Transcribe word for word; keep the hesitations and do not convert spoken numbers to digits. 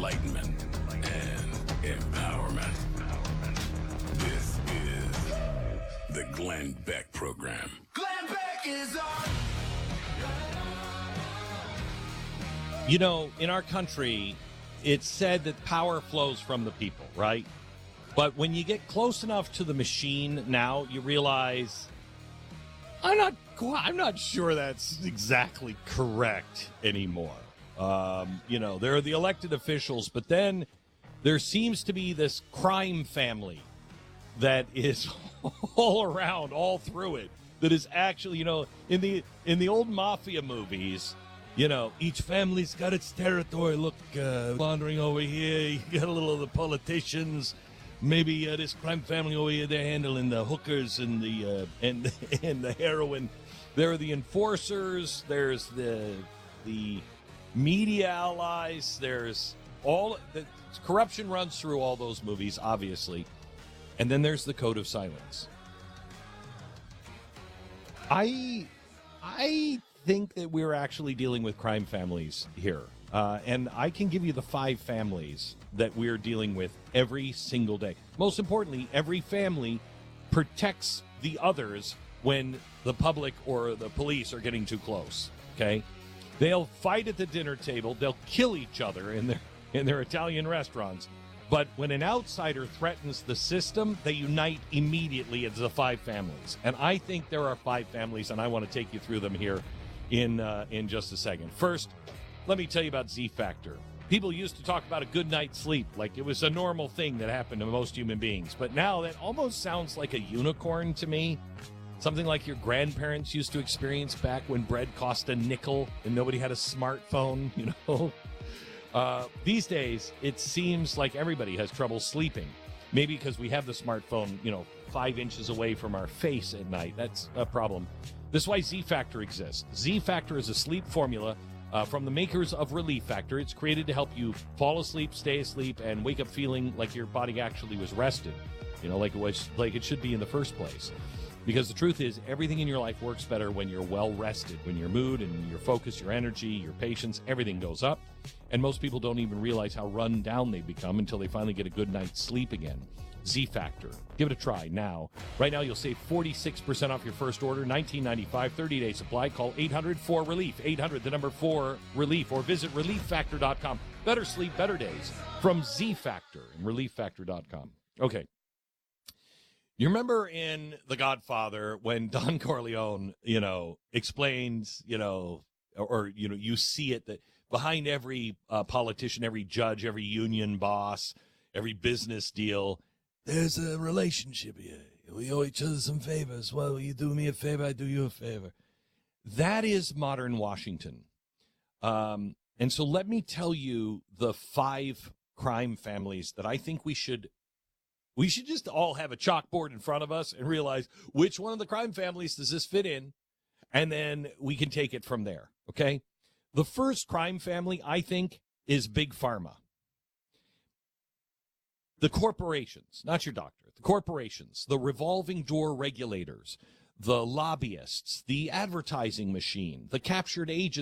enlightenment, and empowerment. This is the Glenn Beck Program. Glenn Beck is on. You know, in our country, it's said that power flows from the people, right? But when you get close enough to the machine now, you realize I'm not I'm not sure that's exactly correct anymore. Um, you know, there are the elected officials, but then there seems to be this crime family that is all around, all through it, that is actually, you know, in the in the old mafia movies, you know, each family's got its territory. Look, uh, wandering over here, you got a little of the politicians. Maybe uh, this crime family over here, they're handling the hookers and the uh, and and the heroin. There are the enforcers. There's the the media allies. There's all the corruption runs through all those movies, obviously. And then there's the code of silence. I I think that we're actually dealing with crime families here. Uh, and I can give you the five families that we're dealing with every single day. Most importantly, every family protects the others when the public or the police are getting too close, okay? They'll fight at the dinner table. They'll kill each other in their, in their Italian restaurants. But when an outsider threatens the system, they unite immediately as the five families. And I think there are five families, and I want to take you through them here in uh, in just a second. First, let me tell you about Z-Factor. People used to talk about a good night's sleep like it was a normal thing that happened to most human beings. But now that almost sounds like a unicorn to me. Something like your grandparents used to experience back when bread cost a nickel and nobody had a smartphone, you know. Uh, these days, it seems like everybody has trouble sleeping. Maybe because we have the smartphone, you know, five inches away from our face at night. That's a problem. This is why Z-Factor exists. Z-Factor is a sleep formula uh, from the makers of Relief Factor. It's created to help you fall asleep, stay asleep, and wake up feeling like your body actually was rested. You know, like it was, like it should be in the first place. Because the truth is, everything in your life works better when you're well rested, when your mood and your focus, your energy, your patience, everything goes up. And most people don't even realize how run down they become until they finally get a good night's sleep again. Z-Factor. Give it a try now. Right now, you'll save forty-six percent off your first order, nineteen ninety-five, thirty-day supply. Call eight hundred four relief, eight hundred, the number four, relief, or visit relief factor dot com. Better sleep, better days from Z-Factor and relief factor dot com. Okay. You remember in The Godfather when Don Corleone, you know, explains, you know, or, or you know, you see it that behind every uh, politician, every judge, every union boss, every business deal, there's a relationship here. We owe each other some favors. Well, you do me a favor, I do you a favor. That is modern Washington. Um, and so let me tell you the five crime families that I think we should We should just all have a chalkboard in front of us and realize which one of the crime families does this fit in, and then we can take it from there, okay? The first crime family, I think, is Big Pharma. The corporations, not your doctor, the corporations, the revolving door regulators, the lobbyists, the advertising machine, the captured agents.